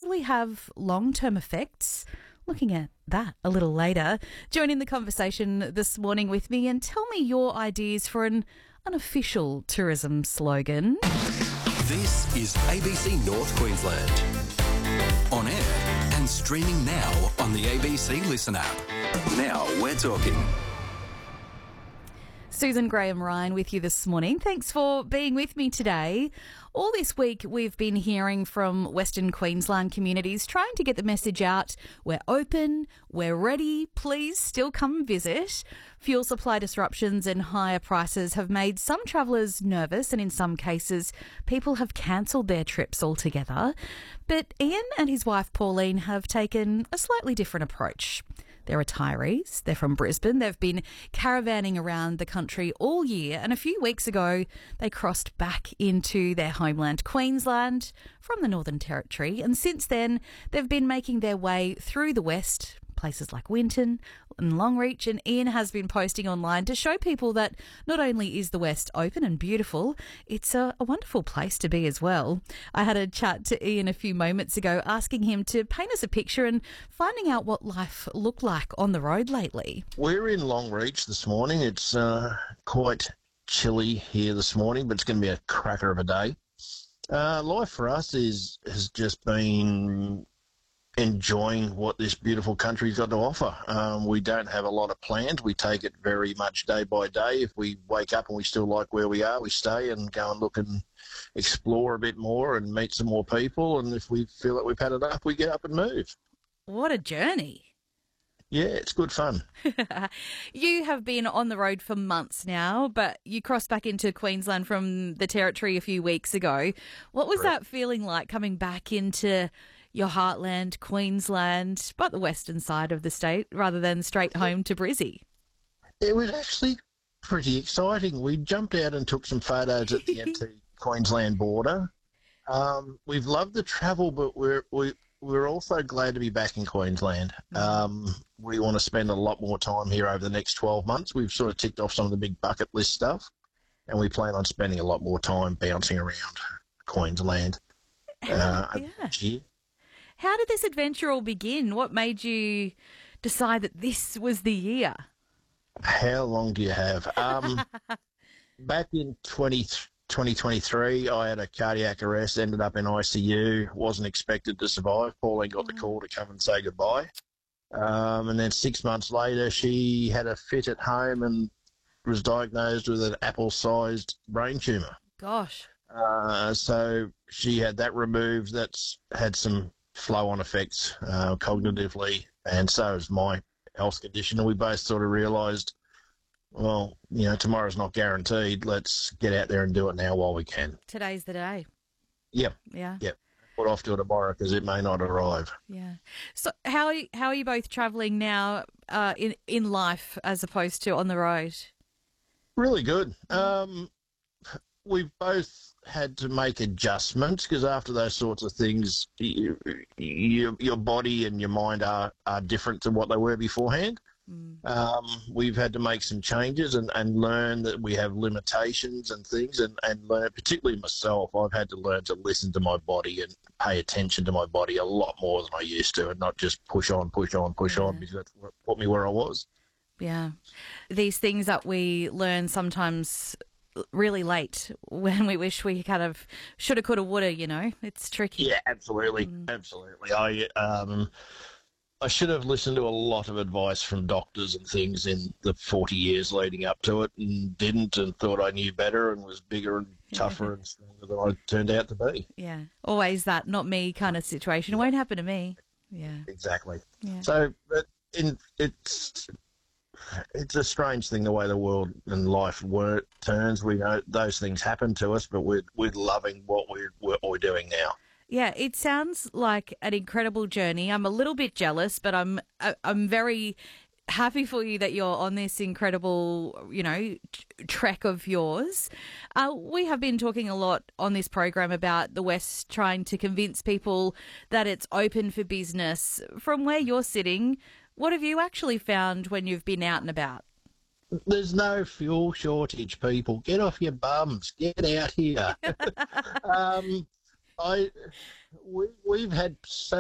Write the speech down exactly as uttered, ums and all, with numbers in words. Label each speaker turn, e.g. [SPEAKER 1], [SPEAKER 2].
[SPEAKER 1] possibly have long-term effects? Looking at that a little later. Join in the conversation this morning with me and tell me your ideas for an unofficial tourism slogan.
[SPEAKER 2] This is A B C North Queensland. On air and streaming now on the A B C Listen app. Now we're talking.
[SPEAKER 1] Susan Graham-Ryan with you this morning. Thanks for being with me today. All this week we've been hearing from Western Queensland communities trying to get the message out. We're open, we're ready, please still come visit. Fuel supply disruptions and higher prices have made some travellers nervous, and in some cases people have cancelled their trips altogether. But Ian and his wife Pauline have taken a slightly different approach. They're retirees, they're from Brisbane, they've been caravanning around the country all year, and a few weeks ago they crossed back into their homeland, Queensland, from the Northern Territory, and since then they've been making their way through the west, places like Winton and Longreach, and Ian has been posting online to show people that not only is the West open and beautiful, it's a, a wonderful place to be as well. I had a chat to Ian a few moments ago asking him to paint us a picture and finding out what life looked like on the road lately.
[SPEAKER 3] We're in Longreach this morning. It's uh, quite chilly here this morning, but it's going to be a cracker of a day. Uh, life for us is has just been enjoying what this beautiful country's got to offer. Um, we don't have a lot of plans. We take it very much day by day. If we wake up and we still like where we are, we stay and go and look and explore a bit more and meet some more people. And if we feel that we've had enough, we get up and move.
[SPEAKER 1] What a journey.
[SPEAKER 3] Yeah, it's good fun.
[SPEAKER 1] You have been on the road for months now, but you crossed back into Queensland from the Territory a few weeks ago. What was
[SPEAKER 3] Correct.
[SPEAKER 1] that feeling like coming back into your heartland, Queensland, but the western side of the state, rather than straight home to Brizzy?
[SPEAKER 3] It was actually pretty exciting. We jumped out and took some photos at the N T Queensland border. Um, we've loved the travel, but we're we, we're also glad to be back in Queensland. Um, we want to spend a lot more time here over the next twelve months. We've sort of ticked off some of the big bucket list stuff, and we plan on spending a lot more time bouncing around Queensland uh,
[SPEAKER 1] yeah.
[SPEAKER 3] this year.
[SPEAKER 1] How did this adventure all begin? What made you decide that this was the year?
[SPEAKER 3] How long do you have? Um, back in twenty twenty-three, I had a cardiac arrest, ended up in I C U, wasn't expected to survive. Pauline got the call to come and say goodbye. Um, and then six months later, she had a fit at home and was diagnosed with an apple-sized brain tumour.
[SPEAKER 1] Gosh.
[SPEAKER 3] Uh, so she had that removed. That's had some flow-on effects uh, cognitively, and so is my health condition. And we both sort of realised, well, you know, tomorrow's not guaranteed. Let's get out there and do it now while we can.
[SPEAKER 1] Today's the day.
[SPEAKER 3] Yep.
[SPEAKER 1] Yeah.
[SPEAKER 3] Yep. Put off till tomorrow because it may not arrive.
[SPEAKER 1] Yeah. So how are you, how are you both travelling now uh, in in life as opposed to on the road?
[SPEAKER 3] Really good. Um, we've both had to make adjustments because after those sorts of things, you, you, your body and your mind are, are different to what they were beforehand. Mm. Um, we've had to make some changes and, and learn that we have limitations and things, and, and learn, particularly myself, I've had to learn to listen to my body and pay attention to my body a lot more than I used to, and not just push on, push on, push yeah. on, because that's what put me where I was.
[SPEAKER 1] Yeah. These things that we learn sometimes really late when we wish we kind of shoulda, coulda, woulda, you know. It's tricky.
[SPEAKER 3] Yeah, absolutely. Mm. Absolutely. I um I should have listened to a lot of advice from doctors and things in the forty years leading up to it, and didn't, and thought I knew better and was bigger and tougher and stronger than I turned out to be.
[SPEAKER 1] Yeah. Always that not me kind of situation. It won't happen to me. Yeah.
[SPEAKER 3] Exactly.
[SPEAKER 1] Yeah.
[SPEAKER 3] So but in it's It's a strange thing the way the world and life wor- turns. We know those things happen to us, but we're we're loving what we're what we're doing now.
[SPEAKER 1] Yeah, it sounds like an incredible journey. I'm a little bit jealous, but I'm I'm very happy for you that you're on this incredible, you know, trek of yours. Uh, we have been talking a lot on this program about the West trying to convince people that it's open for business. From where you're sitting, what have you actually found when you've been out and about?
[SPEAKER 3] There's no fuel shortage, people. Get off your bums. Get out here. um, I we, we've had so